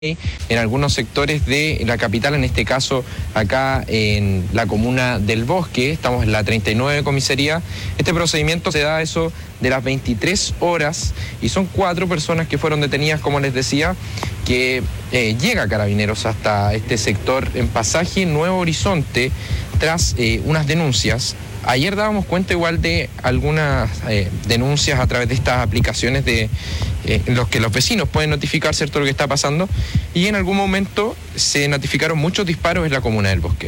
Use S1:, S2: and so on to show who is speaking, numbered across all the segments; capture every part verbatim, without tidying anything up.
S1: en algunos sectores de la capital, en este caso acá en la comuna del Bosque. Estamos en la treinta y nueve comisaría. Este procedimiento se da a eso de las veintitrés horas y son cuatro personas que fueron detenidas, como les decía, que eh, llega Carabineros hasta este sector en Pasaje Nuevo Horizonte tras eh, unas denuncias. Ayer dábamos cuenta igual de algunas eh, denuncias a través de estas aplicaciones de eh, en los que los vecinos pueden notificar, ¿cierto?, lo que está pasando, y en algún momento se notificaron muchos disparos en la comuna del Bosque.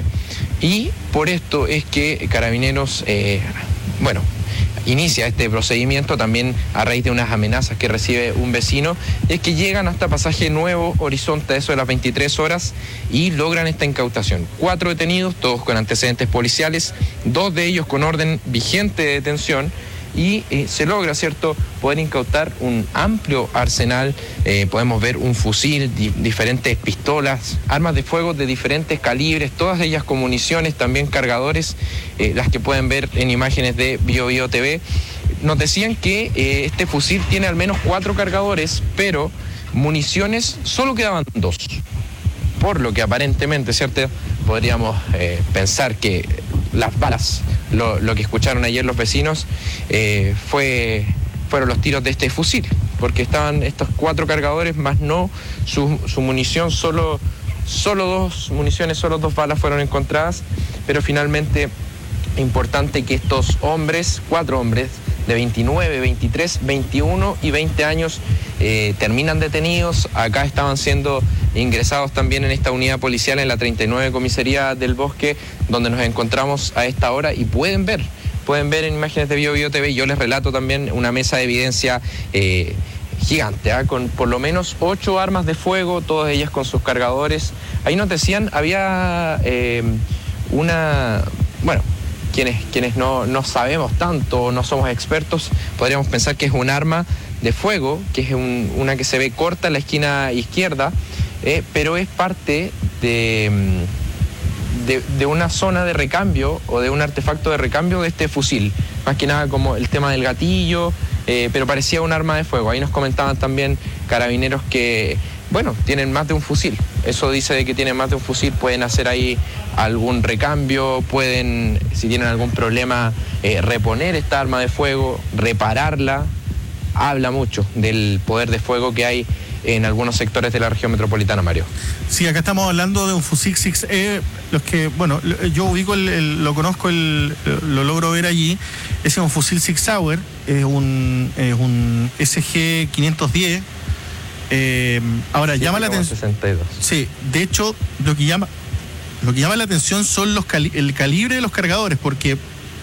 S1: Y por esto es que Carabineros, eh, bueno, inicia este procedimiento también a raíz de unas amenazas que recibe un vecino. Es que llegan hasta Pasaje Nuevo Horizonte a eso de las veintitrés horas y logran esta incautación. Cuatro detenidos, todos con antecedentes policiales, dos de ellos con orden vigente de detención, y eh, se logra, ¿cierto?, poder incautar un amplio arsenal. Eh, podemos ver un fusil, di diferentes pistolas, armas de fuego de diferentes calibres, todas ellas con municiones, también cargadores, eh, las que pueden ver en imágenes de Bio Bio T V. Nos decían que eh, este fusil tiene al menos cuatro cargadores, pero municiones solo quedaban dos. Por lo que aparentemente, ¿cierto?, podríamos eh, pensar que las balas, lo, lo que escucharon ayer los vecinos, eh, fue, fueron los tiros de este fusil, porque estaban estos cuatro cargadores, más no su, su munición, solo, solo dos municiones, solo dos balas fueron encontradas, pero finalmente importante que estos hombres, cuatro hombres, de veintinueve, veintitrés, veintiuno y veinte años, eh, terminan detenidos. Acá estaban siendo ingresados también en esta unidad policial en la treinta y nueve comisaría del Bosque, donde nos encontramos a esta hora, y pueden ver, pueden ver en imágenes de Bio Bio T V. Yo les relato también una mesa de evidencia eh, gigante, ¿eh? Con por lo menos ocho armas de fuego, todas ellas con sus cargadores. Ahí nos decían, había eh, una, bueno, Quienes, quienes no, no sabemos tanto, no somos expertos, podríamos pensar que es un arma de fuego, que es un, una que se ve corta en la esquina izquierda, eh, pero es parte de, de, de una zona de recambio o de un artefacto de recambio de este fusil. Más que nada como el tema del gatillo, eh, pero parecía un arma de fuego. Ahí nos comentaban también Carabineros que, bueno, tienen más de un fusil. Eso dice de que tienen más de un fusil, pueden hacer ahí algún recambio, pueden, si tienen algún problema, eh, reponer esta arma de fuego, repararla. Habla mucho del poder de fuego que hay en algunos sectores de la región metropolitana, Mario.
S2: Sí, acá estamos hablando de un fusil seis E, los que, bueno, yo ubico, el, el, lo conozco, el, lo logro ver allí. Ese es un fusil Sig Sauer, es un, es un S G quinientos diez. Eh, ahora, llama la atención. Sí, de hecho, lo que llama lo que llama la atención son los cali el calibre de los cargadores, porque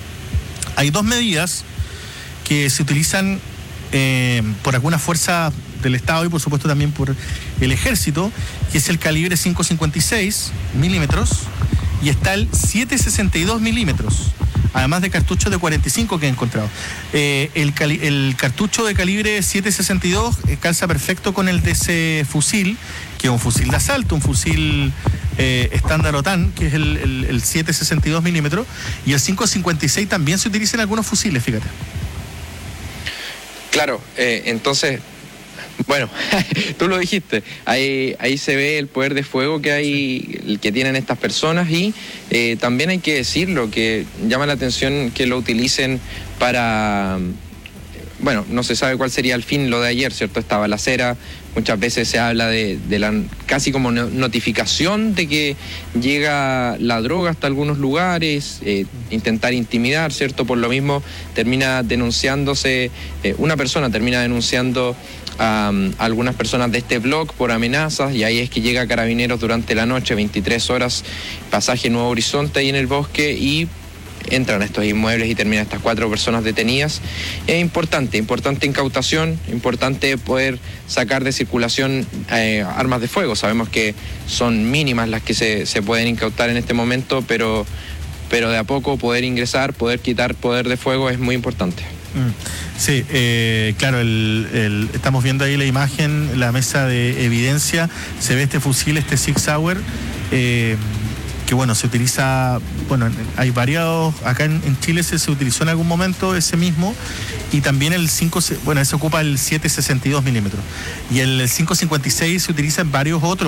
S2: hay dos medidas que se utilizan eh, por algunas fuerzas del Estado y por supuesto también por el Ejército, que es el calibre cinco cincuenta y seis milímetros y está el siete sesenta y dos milímetros. Además de cartuchos de cuarenta y cinco que he encontrado. Eh, el, cali el cartucho de calibre siete sesenta y dos eh, calza perfecto con el de ese fusil, que es un fusil de asalto, un fusil eh, estándar OTAN, que es el, el, el siete sesenta y dos milímetros, y el cinco cincuenta y seis también se utiliza en algunos fusiles, fíjate.
S1: Claro, eh, entonces, bueno, tú lo dijiste, ahí, ahí se ve el poder de fuego que hay, que tienen estas personas, y eh, también hay que decirlo, que llama la atención que lo utilicen para, bueno, no se sabe cuál sería el fin, lo de ayer, ¿cierto? Esta balacera, muchas veces se habla de, de la casi como notificación de que llega la droga hasta algunos lugares, eh, intentar intimidar, ¿cierto? Por lo mismo termina denunciándose, eh, una persona termina denunciando a, a algunas personas de este blog por amenazas, y ahí es que llega Carabineros durante la noche, veintitrés horas, Pasaje Nuevo Horizonte ahí en el Bosque, y entran a estos inmuebles y terminan estas cuatro personas detenidas. Es importante, importante incautación, importante poder sacar de circulación eh, armas de fuego. Sabemos que son mínimas las que se, se pueden incautar en este momento, pero, pero de a poco poder ingresar, poder quitar poder de fuego es muy importante.
S2: Sí, eh, claro, el, el, estamos viendo ahí la imagen, la mesa de evidencia, se ve este fusil, este Sig Sauer, eh, que bueno, se utiliza, bueno, hay variados, acá en, en Chile se, se utilizó en algún momento ese mismo, y también el cinco, bueno, ese ocupa el siete sesenta y dos milímetros, y el cinco cincuenta y seis se utiliza en varios otros.